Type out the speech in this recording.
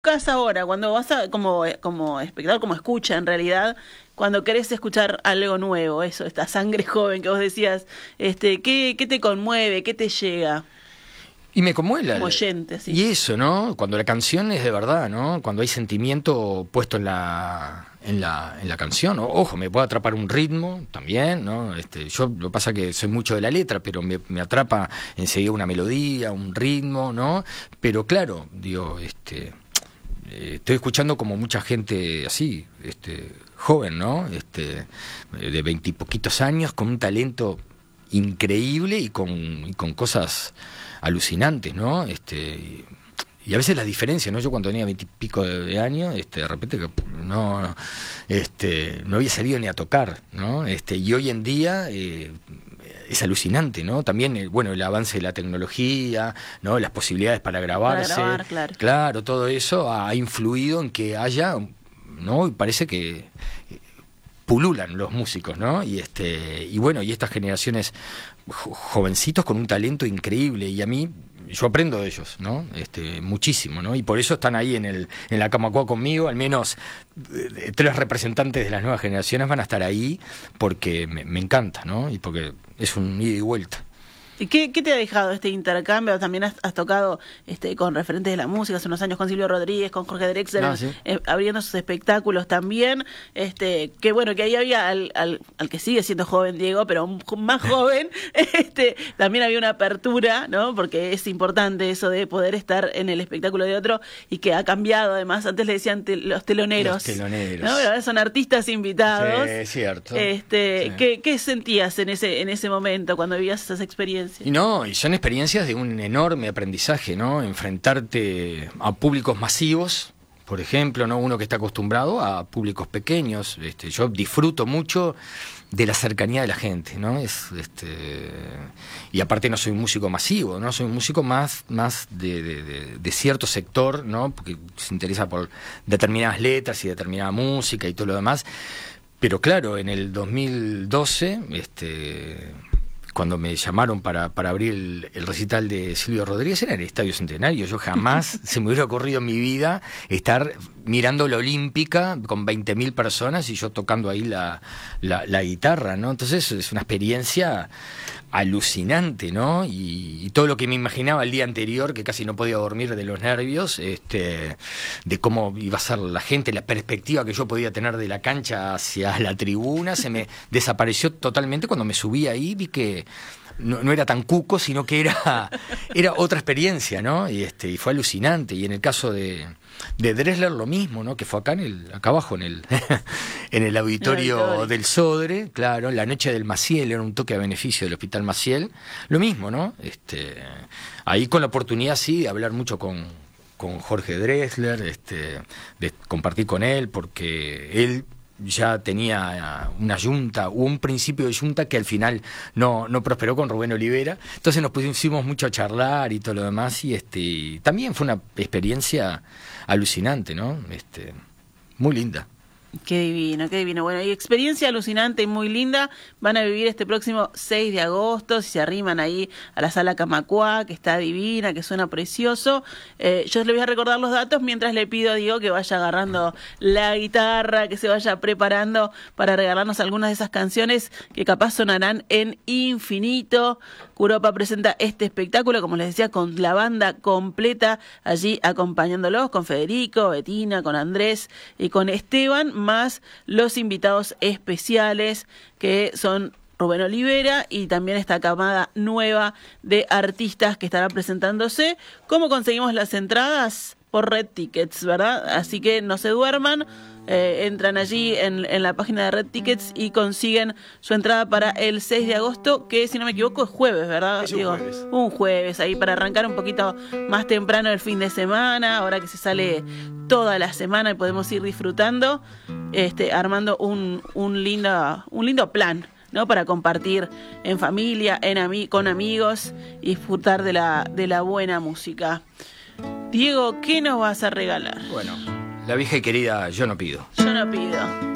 Casa ahora, cuando vas a, como espectador, como escucha en realidad, cuando querés escuchar algo nuevo, eso, esta sangre joven que vos decías, ¿qué te conmueve, qué te llega? Y me conmueve Como oyente, sí. Y eso, ¿no? Cuando la canción es de verdad, ¿no? Cuando hay sentimiento puesto en la canción. Ojo, me puede atrapar un ritmo también, ¿no? Yo lo que pasa es que soy mucho de la letra, pero me atrapa enseguida una melodía, un ritmo, ¿no? Pero claro, digo, estoy escuchando como mucha gente así, joven, ¿no? De 20 y poquitos años, con un talento increíble y con cosas alucinantes, ¿no? Y a veces las diferencias, ¿no? Yo cuando tenía 20 y pico de años, de repente no había salido ni a tocar, ¿no? Y hoy en día es alucinante, ¿no? También, el avance de la tecnología, ¿no? Las posibilidades para grabarse. Para grabar, claro. Claro, todo eso ha influido en que haya, ¿no? Y parece que pululan los músicos, ¿no? Y estas generaciones jovencitos con un talento increíble, y a mí yo aprendo de ellos, ¿no? Muchísimo, ¿no? Y por eso están ahí en la Camacuá conmigo, al menos 3 representantes de las nuevas generaciones van a estar ahí porque me encanta, ¿no? Y porque es un ida y vuelta. ¿Y qué te ha dejado este intercambio? También has tocado con referentes de la música hace unos años con Silvio Rodríguez, con Jorge Drexler, ¿Sí? Abriendo sus espectáculos también. Que ahí había al que sigue siendo joven, Diego, pero más joven. También había una apertura, ¿no? Porque es importante eso de poder estar en el espectáculo de otro, y que ha cambiado además. Antes le decían los teloneros. Los teloneros. ¿No? Pero ahora son artistas invitados. Sí, es cierto. Sí. ¿Qué sentías en ese momento cuando vivías esas experiencias? Y son experiencias de un enorme aprendizaje, ¿no? Enfrentarte a públicos masivos, por ejemplo, ¿no? Uno que está acostumbrado a públicos pequeños. Yo disfruto mucho de la cercanía de la gente, ¿no? Y aparte no soy un músico masivo, ¿no? Soy un músico más de cierto sector, ¿no? Porque se interesa por determinadas letras y determinada música y todo lo demás. Pero claro, en el 2012, cuando me llamaron para abrir el recital de Silvio Rodríguez, era en el Estadio Centenario. Yo jamás se me hubiera ocurrido en mi vida estar mirando la Olímpica con 20.000 personas y yo tocando ahí la guitarra, ¿no? Entonces es una experiencia alucinante, ¿no? Y todo lo que me imaginaba el día anterior, que casi no podía dormir de los nervios, de cómo iba a ser la gente, la perspectiva que yo podía tener de la cancha hacia la tribuna, se me desapareció totalmente cuando me subí ahí. Vi que no era tan cuco, sino que era otra experiencia, ¿no? Y fue alucinante. Y en el caso de Drexler lo mismo, ¿no? Que fue acá abajo en el auditorio del Sodre, claro, la noche del Maciel, era un toque a beneficio del Hospital Maciel, lo mismo, ¿no? Ahí con la oportunidad sí de hablar mucho con Jorge Drexler, de compartir con él, porque él ya tenía una yunta, o un principio de yunta que al final no prosperó con Rubén Olivera. Entonces nos pusimos mucho a charlar y todo lo demás, y también fue una experiencia alucinante, ¿no? Muy linda. Qué divino, qué divino. Bueno, y experiencia alucinante y muy linda van a vivir este próximo 6 de agosto, si se arriman ahí a la Sala Camacuá, que está divina, que suena precioso. Yo les voy a recordar los datos mientras le pido a Diego que vaya agarrando la guitarra, que se vaya preparando para regalarnos algunas de esas canciones que capaz sonarán en infinito. Curopa presenta este espectáculo, como les decía, con la banda completa allí acompañándolos, con Federico, Betina, con Andrés y con Esteban, más los invitados especiales que son Rubén Olivera y también esta camada nueva de artistas que estará presentándose. ¿Cómo conseguimos las entradas? Por Red Tickets, ¿verdad? Así que no se duerman, entran allí en la página de Red Tickets y consiguen su entrada para el 6 de agosto, que si no me equivoco es jueves, ¿verdad? Es un jueves. Un jueves, ahí para arrancar un poquito más temprano el fin de semana, ahora que se sale toda la semana y podemos ir disfrutando, armando un lindo plan, ¿no? Para compartir en familia, con amigos y disfrutar de la buena música. Diego, ¿qué nos vas a regalar? Bueno, la vieja y querida Yo no pido. Yo no pido.